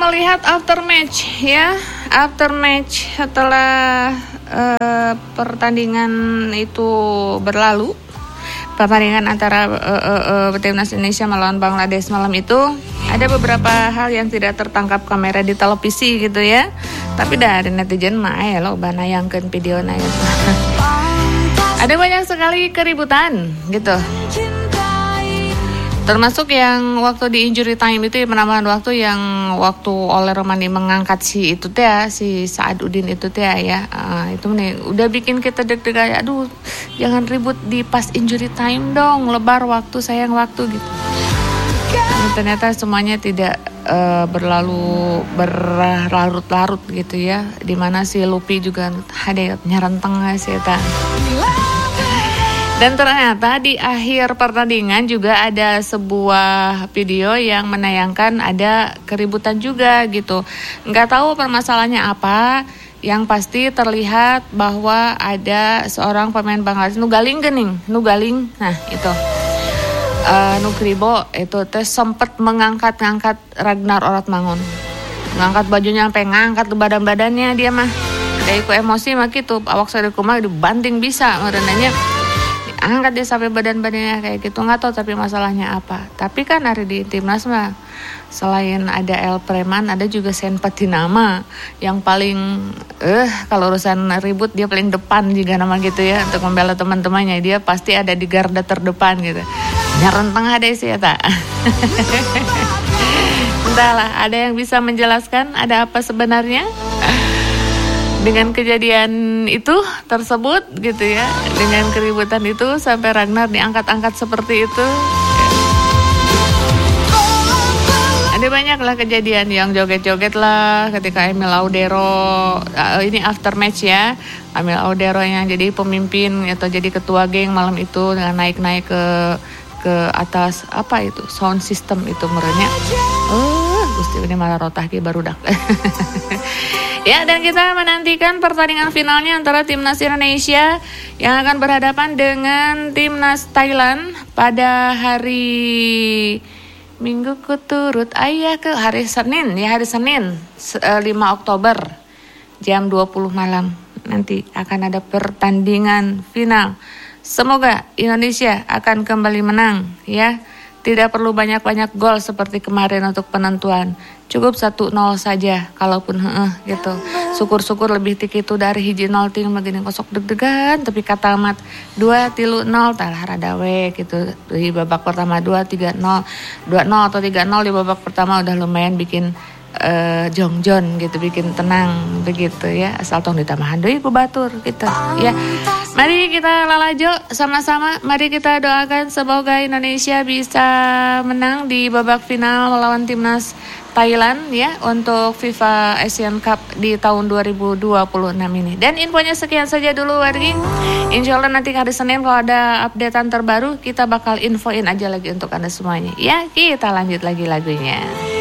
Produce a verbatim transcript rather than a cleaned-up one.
melihat after match ya, after match setelah uh, pertandingan itu berlalu, pertandingan antara uh, uh, uh, timnas Indonesia melawan Bangladesh malam itu, ada beberapa hal yang tidak tertangkap kamera di televisi gitu ya. Tapi dari netizen mah ya lo banayangkeun videona ya. Ada banyak sekali keributan gitu. Termasuk yang waktu di injury time itu penambahan waktu yang waktu oleh Romani mengangkat si itu teh ya, si Saadudin itu teh ya. Uh, itu nih udah bikin kita deg-degan, aduh jangan ribut di pas injury time dong, lebar waktu, sayang waktu gitu. Dan ternyata semuanya tidak uh, berlalu berlarut-larut gitu ya. Dimana si Lupi juga ada nyerenteng sih eta. Dan ternyata di akhir pertandingan juga ada sebuah video yang menayangkan ada keributan juga gitu. Nggak tahu permasalahannya apa, yang pasti terlihat bahwa ada seorang pemain Bangladesh, Nugaling gening, Nugaling, nah itu. Uh, Nukribo itu teh sempat mengangkat-ngangkat Ragnar Oratmangun. Ngangkat bajunya sampai ngangkat badan-badannya dia mah. Dari ku emosi mah gitu, awak sadar kumaha dibanting bisa merenanya. Angkat dia sampai badan-badannya kayak gitu, nggak tahu tapi masalahnya apa. Tapi kan hari di timnas mah selain ada El Preman ada juga Sen Patinama yang paling eh kalau urusan ribut dia paling depan juga nama gitu ya, untuk membela teman-temannya dia pasti ada di garda terdepan gitu. Nyerenteng ada sih ya tak. Entahlah, ada yang bisa menjelaskan ada apa sebenarnya dengan kejadian itu tersebut gitu ya, dengan keributan itu sampai Ragnar diangkat-angkat seperti itu. Ada banyak lah kejadian yang joget-joget lah ketika Emil Audero uh, ini after match ya, Emil Audero yang jadi pemimpin atau jadi ketua geng malam itu dengan naik-naik ke ke atas apa itu sound system itu merenya. Oh, Gusti ini malah rotah ki barudak. Ya, dan kita menantikan pertandingan finalnya antara timnas Indonesia yang akan berhadapan dengan timnas Thailand pada hari Minggu kuturut ayah ke hari Senin ya, hari Senin lima Oktober jam dua puluh malam nanti akan ada pertandingan final. Semoga Indonesia akan kembali menang ya. Tidak perlu banyak-banyak gol seperti kemarin untuk penentuan. Cukup satu nol saja kalaupun heeh gitu. Syukur-syukur lebih tik itu dari hiji nol ting begini kosok deg-degan tapi kata amat dua tilu nol talah rada we gitu. Di babak pertama dua tiga nol, dua nol atau tiga nol di babak pertama udah lumayan bikin uh, jongjon gitu, bikin tenang begitu ya. Asal tong ditambahan deui ku batur gitu ya. Mari kita lalajo sama-sama. Mari kita doakan semoga Indonesia bisa menang di babak final melawan timnas Thailand ya untuk FIFA Asian Cup di tahun dua ribu dua puluh enam ini. Dan infonya sekian saja dulu wargi. Insya Allah nanti hari Senin kalau ada updatean terbaru kita bakal infoin aja lagi untuk Anda semuanya. Ya, kita lanjut lagi lagunya.